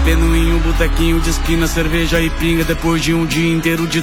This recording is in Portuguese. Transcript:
bebendo em um botequinho de esquina, cerveja e pinga. Depois de um dia inteiro de